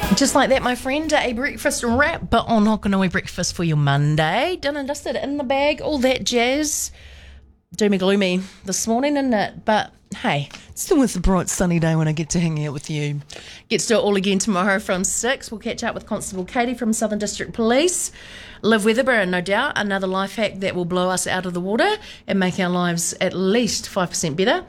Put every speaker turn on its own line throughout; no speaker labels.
Just like that, my friend, a breakfast wrap, but on Hokanui breakfast for your Monday. Done and dusted, in the bag, all that jazz. Doomy gloomy this morning, isn't it? But hey, it's still a bright sunny day when I get to hang out with you. Get to do it all again tomorrow from 6. We'll catch up with Constable Katie from Southern District Police. Liv Weatherburn, no doubt, another life hack that will blow us out of the water and make our lives at least 5% better.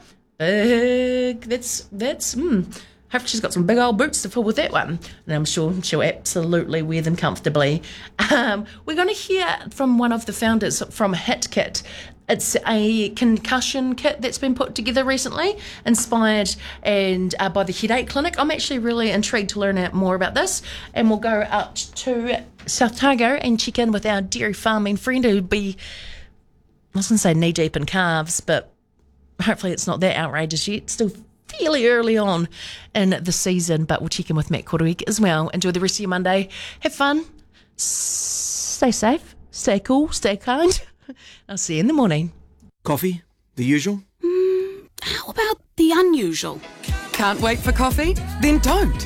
Hope she's got some big old boots to fill with that one. And I'm sure she'll absolutely wear them comfortably. We're going to hear from one of the founders from HitKit. It's a concussion kit that's been put together recently, inspired and by the Headache Clinic. I'm actually really intrigued to learn out more about this. And we'll go out to South Otago and check in with our dairy farming friend who'd be, I was going to say knee-deep in calves, but hopefully it's not that outrageous yet. Still fairly early on in the season, but we'll check in with Matt Koruik as well. Enjoy the rest of your Monday. Have fun. Stay safe. Stay cool. Stay kind. I'll see you in the morning.
Coffee? The usual?
How about the unusual?
Can't wait for coffee? Then don't.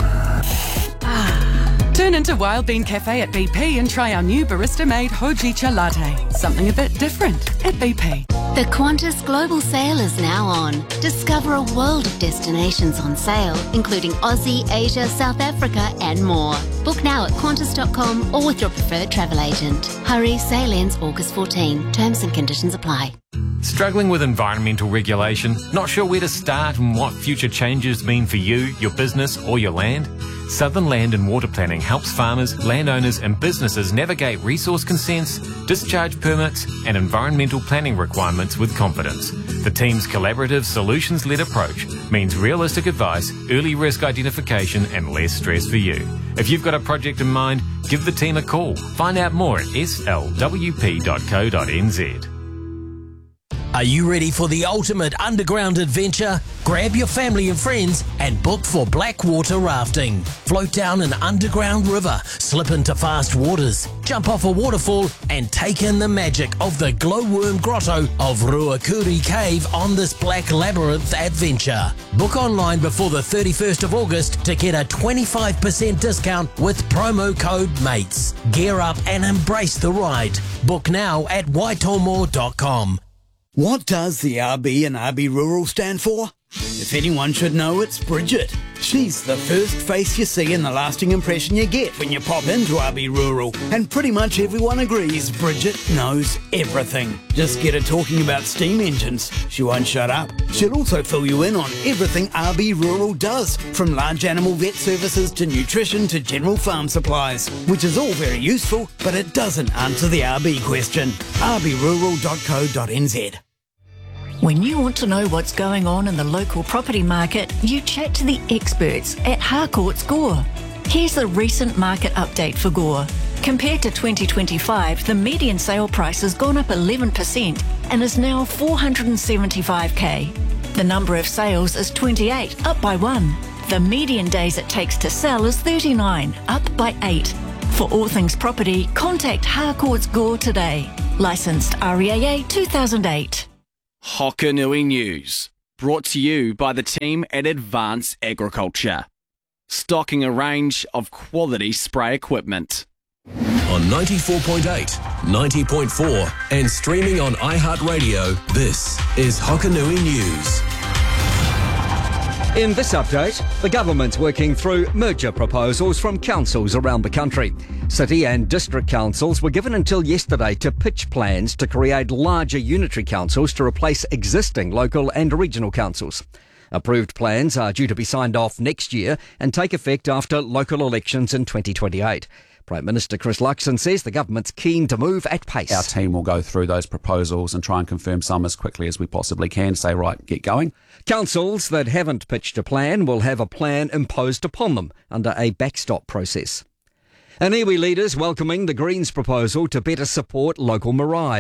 Turn into Wild Bean Cafe at BP and try our new barista-made Hojicha latte. Something a bit different at BP.
The Qantas Global Sale is now on. Discover a world of destinations on sale, including Aussie, Asia, South Africa and more. Book now at qantas.com or with your preferred travel agent. Hurry, sale ends August 14. Terms and conditions apply.
Struggling with environmental regulation? Not sure where to start and what future changes mean for you, your business or your land? Southern Land and Water Planning helps farmers, landowners and businesses navigate resource consents, discharge permits and environmental planning requirements with confidence. The team's collaborative, solutions-led approach means realistic advice, early risk identification and less stress for you. If you've got a project in mind, give the team a call. Find out more at slwp.co.nz.
Are you ready for the ultimate underground adventure? Grab your family and friends and book for Blackwater rafting. Float down an underground river, slip into fast waters, jump off a waterfall and take in the magic of the glowworm grotto of Ruakuri Cave on this Black Labyrinth adventure. Book online before the 31st of August to get a 25% discount with promo code MATES. Gear up and embrace the ride. Book now at waitomore.com.
What does the RB and RB Rural stand for? If anyone should know, it's Bridget. She's the first face you see and the lasting impression you get when you pop into RB Rural. And pretty much everyone agrees Bridget knows everything. Just get her talking about steam engines. She won't shut up. She'll also fill you in on everything RB Rural does, from large animal vet services to nutrition to general farm supplies, which is all very useful, but it doesn't answer the RB question. rbrural.co.nz.
When you want to know what's going on in the local property market, you chat to the experts at Harcourts Gore. Here's the recent market update for Gore. Compared to 2025, the median sale price has gone up 11% and is now 475k. The number of sales is 28, up by 1. The median days it takes to sell is 39, up by 8. For all things property, contact Harcourts Gore today. Licensed REAA 2008.
Hokanui News, brought to you by the team at Advance Agriculture. Stocking a range of quality spray equipment.
On 94.8, 90.4 and streaming on iHeartRadio, this is Hokanui News.
In this update, the government's working through merger proposals from councils around the country. City and district councils were given until yesterday to pitch plans to create larger unitary councils to replace existing local and regional councils. Approved plans are due to be signed off next year and take effect after local elections in 2028. Prime Minister Chris Luxon says the government's keen to move at pace.
Our team will go through those proposals and try and confirm some as quickly as we possibly can, say, right, get going.
Councils that haven't pitched a plan will have a plan imposed upon them under a backstop process. And iwi leaders welcoming the Greens proposal to better support local marae.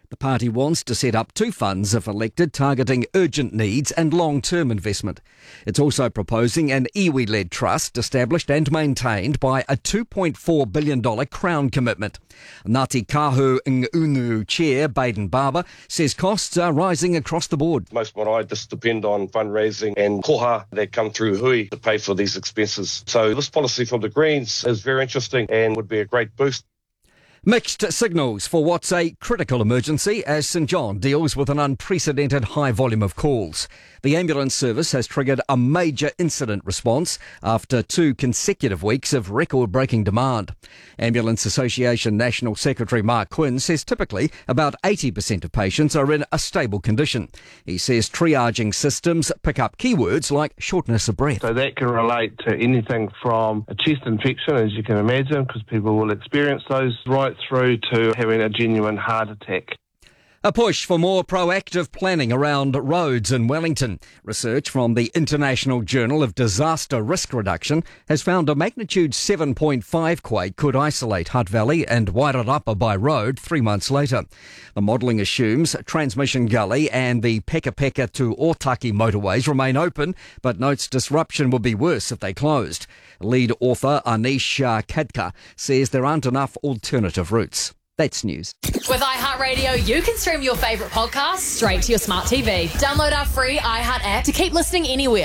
The party wants to set up 2 funds if elected, targeting urgent needs and long-term investment. It's also proposing an iwi-led trust established and maintained by a $2.4 billion Crown commitment. Ngāti Kahu Ngunu Chair Baden Barber says costs are rising across the board.
Most marae just depend on fundraising and koha that come through hui to pay for these expenses. So this policy from the Greens is very interesting and would be a great boost.
Mixed signals for what's a critical emergency as St John deals with an unprecedented high volume of calls. The ambulance service has triggered a major incident response after 2 consecutive weeks of record-breaking demand. Ambulance Association National Secretary Mark Quinn says typically about 80% of patients are in a stable condition. He says triaging systems pick up keywords like shortness of breath.
So that can relate to anything from a chest infection, as you can imagine, because people will experience those, right through to having a genuine heart attack.
A push for more proactive planning around roads in Wellington. Research from the International Journal of Disaster Risk Reduction has found a magnitude 7.5 quake could isolate Hutt Valley and Wairarapa by road 3 months later. The modelling assumes Transmission Gully and the Peka to Otaki motorways remain open, but notes disruption will be worse if they closed. Lead author Anisha Kadka says there aren't enough alternative routes. That's news.
With iHeartRadio, you can stream your favourite podcasts straight to your smart TV. Download our free iHeart app to keep listening anywhere.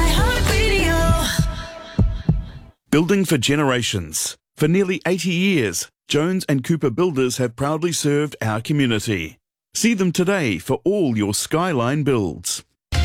iHeartRadio.
Building for generations. For nearly 80 years, Jones and Cooper Builders have proudly served our community. See them today for all your Skyline builds.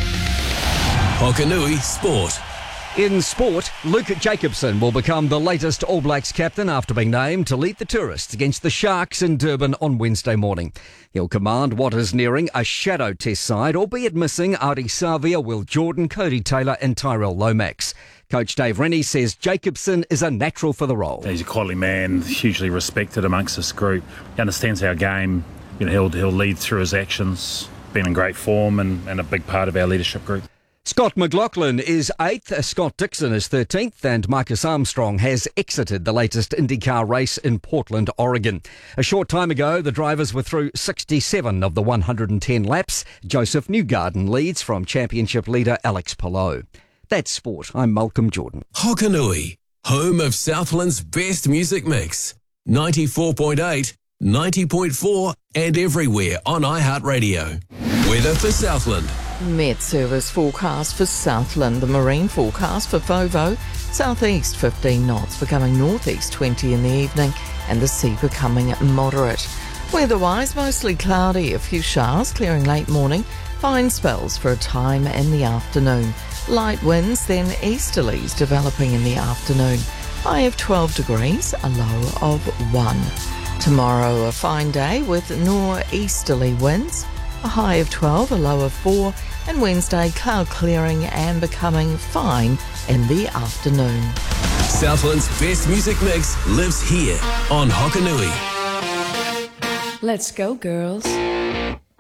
Hokanui Sport.
In sport, Luke Jacobson will become the latest All Blacks captain after being named to lead the tourists against the Sharks in Durban on Wednesday morning. He'll command what is nearing a shadow test side, albeit missing Ari Savia, Will Jordan, Cody Taylor and Tyrell Lomax. Coach Dave Rennie says Jacobson is a natural for the role.
He's a quality man, hugely respected amongst this group. He understands our game. He'll lead through his actions, been in great form and a big part of our leadership group.
Scott McLaughlin is 8th, Scott Dixon is 13th, and Marcus Armstrong has exited the latest IndyCar race in Portland, Oregon. A short time ago, the drivers were through 67 of the 110 laps. Joseph Newgarden leads from championship leader Alex Palou. That's sport. I'm Malcolm Jordan.
Hokanui, home of Southland's best music mix. 94.8, 90.4 and everywhere on iHeartRadio. Weather for Southland.
Met Service forecast for Southland. The marine forecast for FOVO. Southeast 15 knots, becoming northeast 20 in the evening, and the sea becoming moderate. Weather-wise, mostly cloudy, a few showers clearing late morning, fine spells for a time in the afternoon. Light winds, then easterlies developing in the afternoon. High of 12 degrees, a low of 1. Tomorrow, a fine day with northeasterly winds. A high of 12, a low of 4, and Wednesday cloud clearing and becoming fine in the afternoon.
Southland's best music mix lives here on Hokanui.
Let's go, girls.